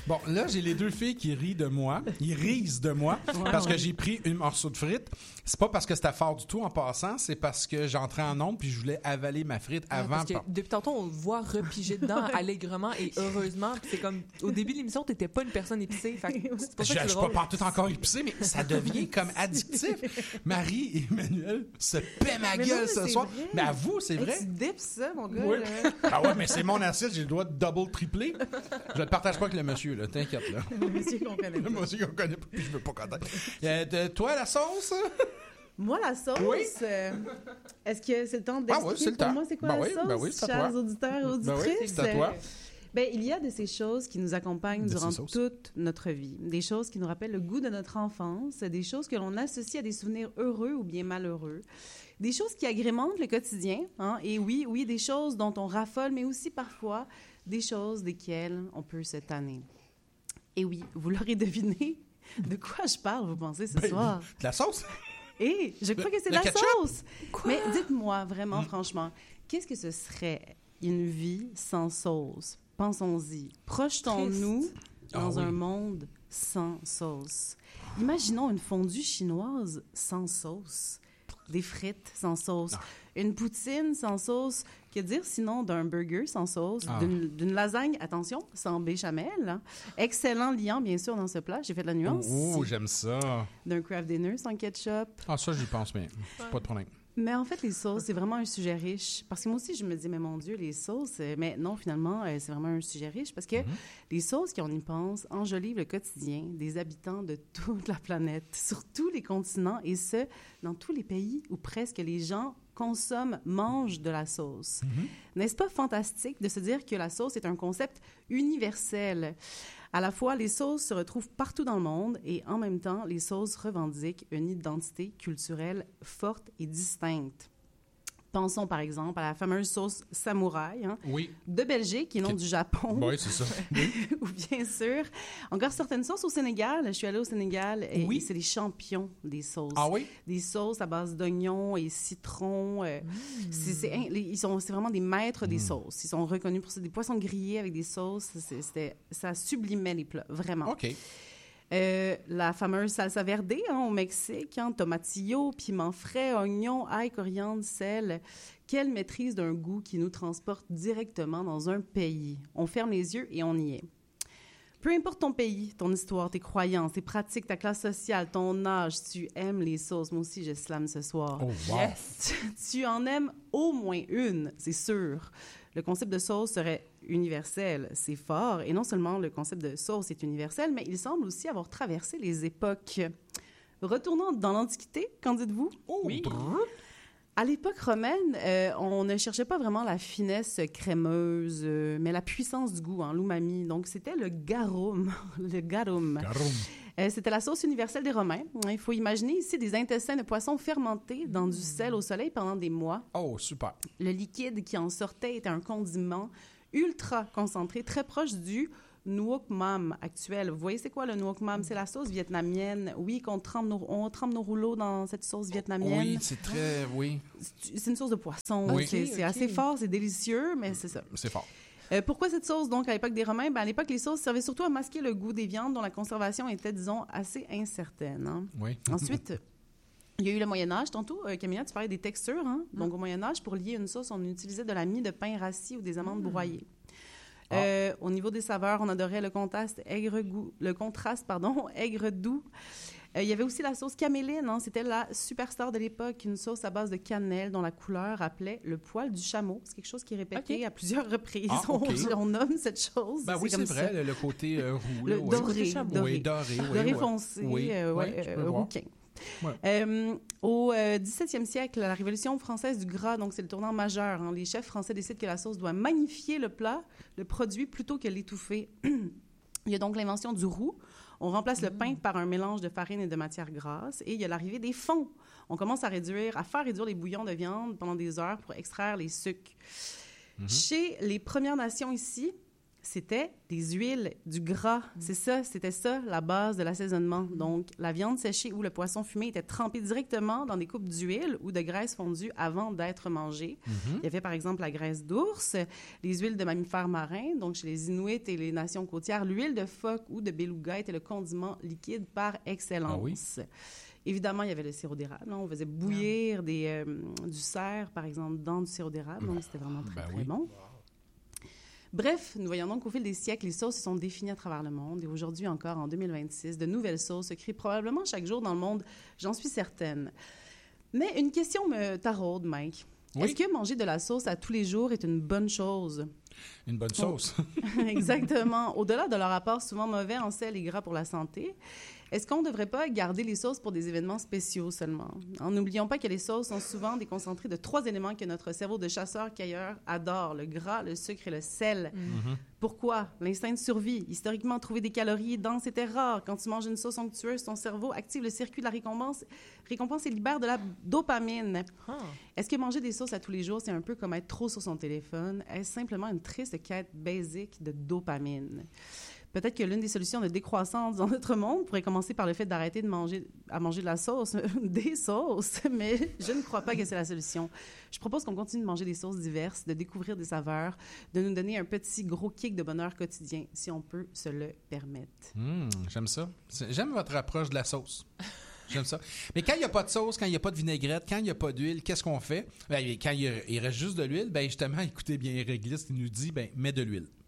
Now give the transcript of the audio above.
Bon, là, j'ai les deux filles qui rient de moi. Ils risent de moi parce que j'ai pris un morceau de frite. C'est pas parce que c'était fort du tout en passant, c'est parce que j'entrais en onde puis je voulais avaler ma frite avant. Parce que depuis tantôt, on te voit repiger dedans allègrement et heureusement. Puis c'est comme, au début de l'émission, t'étais pas une personne épicée. Fait que c'est pour ça que Je c'est suis drôle. pas partout encore épicé, mais ça devient comme addictif. Marie et Emmanuel se paient ma gueule ce soir. Vrai. Mais à vous, c'est vrai? Tu dips ça, mon gars. Oui. Là. Ah ouais, mais c'est mon acide, j'ai le droit de double tripler. Je le partage pas avec le monsieur, là. T'inquiète, là. Le monsieur qu'on connaît Le pas. monsieur qu'on connaît pas, puis je veux pas connaître. Toi, la sauce? Moi, la sauce, Oui. Est-ce que c'est le temps Ah d'expliquer oui, c'est le pour temps. moi c'est quoi Ben la oui, sauce, ben oui, c'est à chers toi. auditeurs et Ben oui, auditrices? c'est à toi. Il y a de ces choses qui nous accompagnent De durant ces sauces. toute notre vie. Des choses qui nous rappellent le goût de notre enfance, des choses que l'on associe à des souvenirs heureux ou bien malheureux, des choses qui agrémentent le quotidien, hein? Et oui, des choses dont on raffole, mais aussi parfois des choses desquelles on peut se tanner. Et oui, vous l'aurez deviné, de quoi je parle, vous pensez, ce soir? De la sauce? Et je crois que c'est de le la ketchup? sauce. Mais dites-moi vraiment, franchement, qu'est-ce que ce serait une vie sans sauce? Pensons-y. Projetons-nous dans un monde sans sauce. Imaginons une fondue chinoise sans sauce. Des frites sans sauce. Une poutine sans sauce. Que dire sinon d'un burger sans sauce? D'une lasagne, attention, sans béchamel. Hein. Excellent liant, bien sûr, dans ce plat. J'ai fait de la nuance. Oh, j'aime ça. D'un craft dinner sans ketchup. Ah, ça, j'y pense, mais pas de problème. Mais en fait, les sauces, c'est vraiment un sujet riche. Parce que moi aussi, je me dis, mais mon Dieu, les sauces... Mais non, finalement, c'est vraiment un sujet riche parce que les sauces, quand on y pense, enjolivent le quotidien des habitants de toute la planète, sur tous les continents, et ce, dans tous les pays où presque les gens consomment, mangent de la sauce. N'est-ce pas fantastique de se dire que la sauce est un concept universel? À la fois, les sauces se retrouvent partout dans le monde et en même temps, les sauces revendiquent une identité culturelle forte et distincte. Pensons par exemple à la fameuse sauce samouraï Oui. de Belgique et non du Japon. Oui, c'est ça. Ou bien sûr, encore certaines sauces au Sénégal. Je suis allée au Sénégal et c'est les champions des sauces. Ah oui? Des sauces à base d'oignons et citron. C'est vraiment des maîtres des sauces. Ils sont reconnus pour ça. Des poissons grillés avec des sauces. Ça sublimait les plats, vraiment. OK. La fameuse salsa verde au Mexique, tomatillo, piment frais, oignon, ail, coriandre, sel. Quelle maîtrise d'un goût qui nous transporte directement dans un pays. On ferme les yeux et on y est. Peu importe ton pays, ton histoire, tes croyances, tes pratiques, ta classe sociale, ton âge, tu aimes les sauces. Moi aussi, je slame ce soir. Oh, wow. Yes! Tu en aimes au moins une, c'est sûr. Le concept de sauce serait universel, c'est fort. Et non seulement le concept de sauce est universel, mais il semble aussi avoir traversé les époques. Retournons dans l'Antiquité, qu'en dites-vous? Oh, oui. À l'époque romaine, on ne cherchait pas vraiment la finesse crémeuse, mais la puissance du goût, l'umami. Donc, c'était le garum. Le garum. C'était la sauce universelle des Romains. Il faut imaginer ici des intestins de poisson fermentés dans du sel au soleil pendant des mois. Oh, super. Le liquide qui en sortait était un condiment ultra concentré, très proche du nuoc mam actuel. Vous voyez, c'est quoi le nuoc mam? C'est la sauce vietnamienne. Oui, on trempe nos rouleaux dans cette sauce vietnamienne. Oui, c'est très... Oui. C'est une sauce de poisson. Oui. C'est assez fort, c'est délicieux, mais c'est ça. C'est fort. Pourquoi cette sauce, donc, à l'époque des Romains? À l'époque, les sauces servaient surtout à masquer le goût des viandes dont la conservation était, disons, assez incertaine. Oui. Ensuite, il y a eu le Moyen-Âge. Tantôt, Camilla, tu parlais des textures. Donc, au Moyen-Âge, pour lier une sauce, on utilisait de la mie de pain rassis ou des amandes broyées. Au niveau des saveurs, on adorait le contraste aigre-doux. Il y avait aussi la sauce caméline. C'était la superstar de l'époque, une sauce à base de cannelle dont la couleur rappelait le poil du chameau. C'est quelque chose qui est répété à plusieurs reprises. On nomme cette chose. Ben oui, c'est vrai, le côté roux. Le doré. Doré foncé, rouquin. Ouais. Au 17e siècle, la Révolution française du gras, donc c'est le tournant majeur. Les chefs français décident que la sauce doit magnifier le plat, le produit, plutôt que l'étouffer. Il y a donc l'invention du roux. On remplace le pain par un mélange de farine et de matière grasse. Et il y a l'arrivée des fonds. On commence à faire réduire les bouillons de viande pendant des heures pour extraire les sucs. Chez les Premières Nations ici, c'était des huiles, du gras. C'était ça, la base de l'assaisonnement. Donc, la viande séchée ou le poisson fumé était trempé directement dans des coupes d'huile ou de graisse fondue avant d'être mangé. Il y avait, par exemple, la graisse d'ours, les huiles de mammifères marins. Donc, chez les Inuits et les nations côtières, l'huile de phoque ou de beluga était le condiment liquide par excellence. Ah oui? Évidemment, il y avait le sirop d'érable. On faisait bouillir du cerf, par exemple, dans du sirop d'érable. Donc, c'était vraiment très bon. Bref, nous voyons donc qu'au fil des siècles, les sauces se sont définies à travers le monde. Et aujourd'hui encore, en 2026, de nouvelles sauces se créent probablement chaque jour dans le monde. J'en suis certaine. Mais une question me taraude, Mike. Oui? Est-ce que manger de la sauce à tous les jours est une bonne chose? Une bonne sauce. Exactement. Au-delà de leur apport souvent mauvais en sel et gras pour la santé, est-ce qu'on ne devrait pas garder les sauces pour des événements spéciaux seulement? N'oublions pas que les sauces sont souvent des concentrés de 3 éléments que notre cerveau de chasseur-cueilleur adore, le gras, le sucre et le sel. Pourquoi? L'instinct de survie. Historiquement, trouver des calories denses était rare. Quand tu manges une sauce onctueuse, ton cerveau active le circuit de la récompense et libère de la dopamine. Est-ce que manger des sauces à tous les jours, c'est un peu comme être trop sur son téléphone? Est-ce simplement une triste quête basique de dopamine? Peut-être que l'une des solutions de décroissance dans notre monde pourrait commencer par le fait d'arrêter de manger de la sauce, des sauces, mais je ne crois pas que c'est la solution. Je propose qu'on continue de manger des sauces diverses, de découvrir des saveurs, de nous donner un petit gros kick de bonheur quotidien, si on peut se le permettre. J'aime ça. J'aime votre approche de la sauce. J'aime ça. Mais quand il n'y a pas de sauce, quand il n'y a pas de vinaigrette, quand il n'y a pas d'huile, qu'est-ce qu'on fait? Quand il reste juste de l'huile, justement, écoutez bien, Réglisse, il nous dit, mets de l'huile.